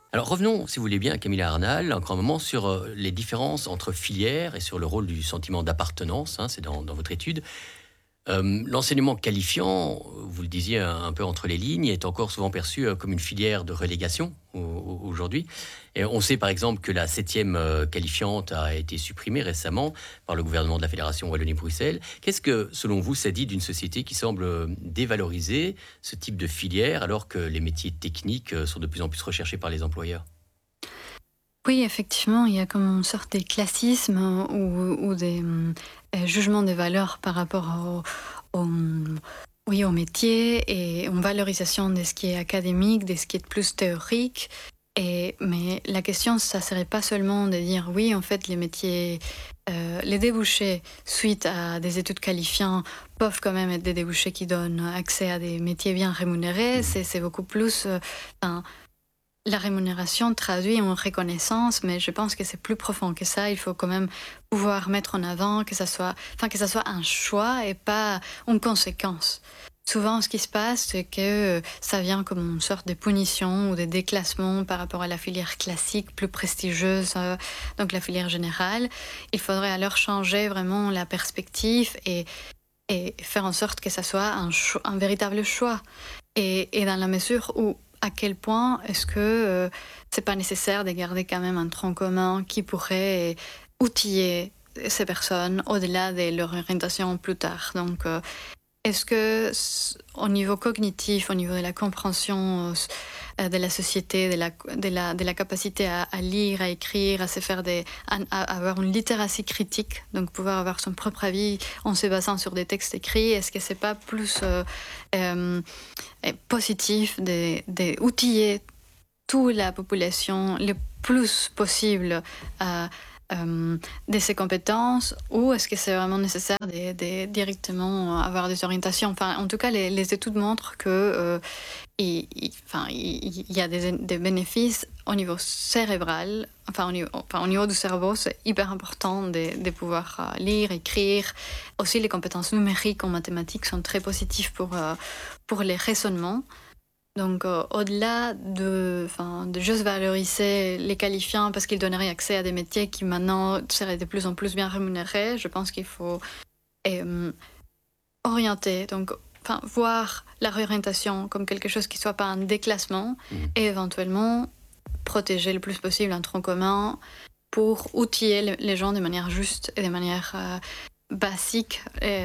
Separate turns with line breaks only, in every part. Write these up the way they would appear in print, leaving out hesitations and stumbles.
Alors revenons, si vous voulez bien, Camilla Arnal, encore un moment sur les différences entre filières et sur le rôle du sentiment d'appartenance, hein, c'est dans votre étude. L'enseignement qualifiant, vous le disiez un peu entre les lignes, est encore souvent perçu comme une filière de relégation aujourd'hui. Et on sait par exemple que la septième qualifiante a été supprimée récemment par le gouvernement de la Fédération Wallonie-Bruxelles. Qu'est-ce que, selon vous, ça dit d'une société qui semble dévaloriser ce type de filière alors que les métiers techniques sont de plus en plus recherchés par les employeurs?
Oui, effectivement, il y a comme une sorte de classisme ou des jugements des valeurs par rapport oui, au métier et une valorisation de ce qui est académique, de ce qui est plus théorique. Mais la question, ça serait pas seulement de dire oui, en fait, les métiers, les débouchés suite à des études qualifiantes peuvent quand même être des débouchés qui donnent accès à des métiers bien rémunérés.
Mhm.
C'est beaucoup plus. Enfin, la rémunération traduit une reconnaissance, mais je pense que c'est plus profond que ça. Il faut quand même pouvoir mettre en avant que ça soit un choix et pas une conséquence. Souvent, ce qui se passe, c'est que ça vient comme une sorte de punition ou de déclassement par rapport à la filière classique, plus prestigieuse, donc la filière générale. Il faudrait alors changer vraiment la perspective et faire en sorte que ça soit un véritable choix. Et dans la mesure où à quel point est-ce que c'est pas nécessaire de garder quand même un tronc commun qui pourrait outiller ces personnes au-delà de leur orientation plus tard. Donc, est-ce que au niveau cognitif, au niveau de la compréhension de la société, de la capacité à lire, à écrire, à se faire à avoir une littératie critique, donc pouvoir avoir son propre avis en se basant sur des textes écrits, est-ce que c'est pas plus euh, positif d'outiller toute la population le plus possible de ses compétences, ou est-ce que c'est vraiment nécessaire de directement avoir des orientations? Enfin, en tout cas, les études montrent que il y a des bénéfices au niveau cérébral, au niveau du cerveau, c'est hyper important de pouvoir lire, écrire. Aussi, les compétences numériques en mathématiques sont très positives pour les raisonnements. Donc, au-delà de juste valoriser les qualifiants parce qu'ils donneraient accès à des métiers qui maintenant seraient de plus en plus bien rémunérés, je pense qu'il faut euh, orienter, donc, voir la réorientation comme quelque chose qui ne soit pas un déclassement
Mhm.
et éventuellement protéger le plus possible un tronc commun pour outiller les gens de manière juste et de manière basique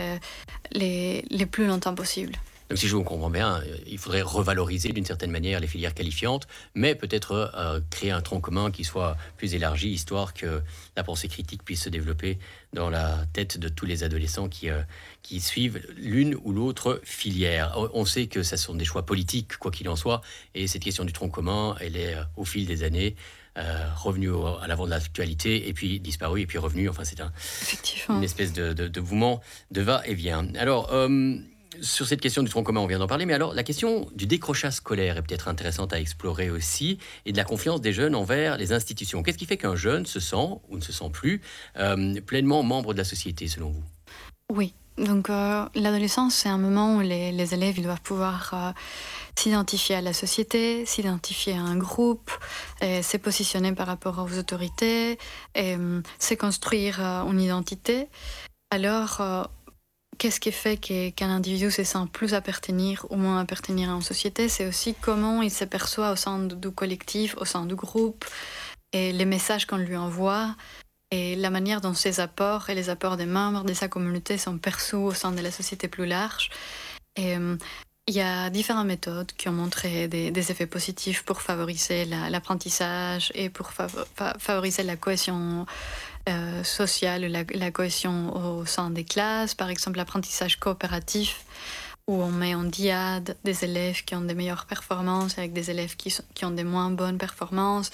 les plus longtemps possible.
Donc si je vous comprends bien, il faudrait revaloriser d'une certaine manière les filières qualifiantes, mais peut-être créer un tronc commun qui soit plus élargi, histoire que la pensée critique puisse se développer dans la tête de tous les adolescents qui suivent l'une ou l'autre filière. On sait que ce sont des choix politiques, quoi qu'il en soit, et cette question du tronc commun, elle est au fil des années revenue à l'avant de l'actualité, et puis disparue, et puis revenue. Enfin, c'est une
Effectivement.
espèce de mouvement de va-et-vient. Alors, sur cette question du tronc commun, on vient d'en parler, mais alors la question du décrochage scolaire est peut-être intéressante à explorer aussi, et de la confiance des jeunes envers les institutions. Qu'est-ce qui fait qu'un jeune se sent, ou ne se sent plus, pleinement membre de la société, selon vous?
Oui. Donc, l'adolescence, c'est un moment où les élèves ils doivent pouvoir s'identifier à la société, s'identifier à un groupe, se positionner par rapport aux autorités, se construire une identité. Alors, qu'est-ce qui fait qu'un individu se sent plus appartenir ou moins appartenir à une société? C'est aussi comment il se perçoit au sein du collectif, au sein du groupe, et les messages qu'on lui envoie, et la manière dont ses apports et les apports des membres de sa communauté sont perçus au sein de la société plus large. Et il y a différentes méthodes qui ont montré des effets positifs pour favoriser l'apprentissage et pour favoriser la cohésion sociale, la cohésion au sein des classes. Par exemple, l'apprentissage coopératif, où on met en diade des élèves qui ont des meilleures performances avec des élèves qui ont des moins bonnes performances,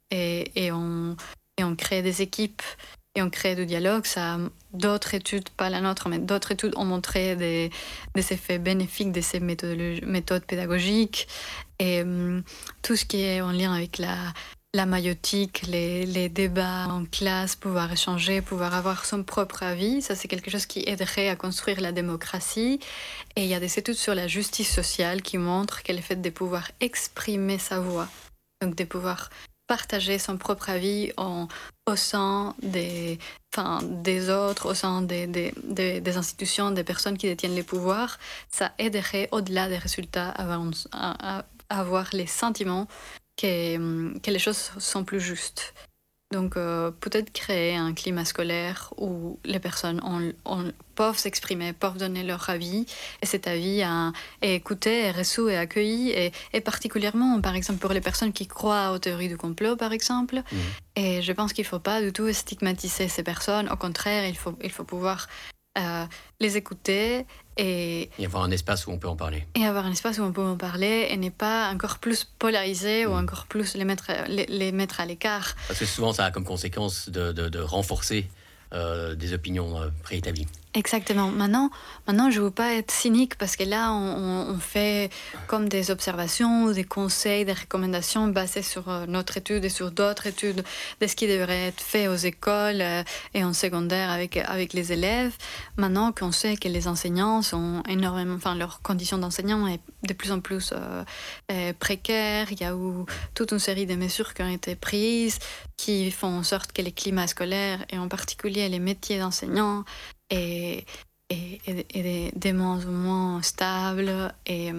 et on crée des équipes et on crée du dialogue. D'autres études, pas la nôtre, mais d'autres études ont montré des effets bénéfiques de ces méthodes pédagogiques. Et tout ce qui est en lien avec la maïotique, les débats en classe, pouvoir échanger, pouvoir avoir son propre avis, ça c'est quelque chose qui aiderait à construire la démocratie. Et il y a des études sur la justice sociale qui montrent que le fait de pouvoir exprimer sa voix Donc de pouvoir partager son propre avis au sein des autres, au sein des institutions, des personnes qui détiennent les pouvoirs, ça aiderait au-delà des résultats à avoir les sentiments que les choses sont plus justes. Donc peut-être créer un climat scolaire où les personnes peuvent s'exprimer, peuvent donner leur avis, et cet avis est écouté, est reçu et accueilli, et particulièrement, par exemple, pour les personnes qui croient aux théories du complot, par exemple.
Mhm.
Et je pense qu'il ne faut pas du tout stigmatiser ces personnes, au contraire, il faut pouvoir les écouter
Et avoir un espace où on peut en parler.
et avoir un espace où on peut en parler et ne pas encore plus polariser ou encore plus les mettre à l'écart.
Parce que souvent, ça a comme conséquence de renforcer des opinions préétablies.
Exactement. Maintenant, je ne veux pas être cynique parce que là, on fait comme des observations, des conseils, des recommandations basées sur notre étude et sur d'autres études de ce qui devrait être fait aux écoles et en secondaire avec les élèves. Maintenant qu'on sait que les enseignants sont énormément, enfin, leurs conditions d'enseignants est de plus en plus précaires. Il y a eu toute une série de mesures qui ont été prises qui font en sorte que les climats scolaires et en particulier les métiers d'enseignants et des moins ou moins stables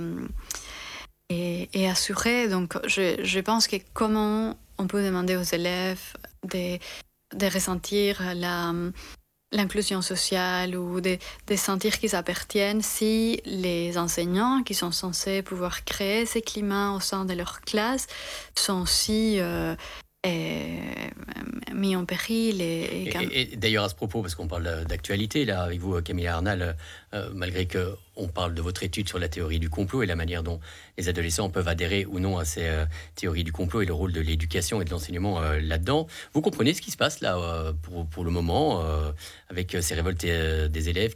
et assurés. Donc, je pense que comment on peut demander aux élèves de ressentir l'inclusion sociale ou de sentir qu'ils appartiennent si les enseignants qui sont censés pouvoir créer ces climats au sein de leur classe sont si mis en péril.
Et d'ailleurs, à ce propos, parce qu'on parle d'actualité, là, avec vous, Camilla Arnal, malgré qu'on parle de votre étude sur la théorie du complot et la manière dont les adolescents peuvent adhérer ou non à ces théories du complot et le rôle de l'éducation et de l'enseignement là-dedans, vous comprenez ce qui se passe là pour le moment avec ces révoltes des élèves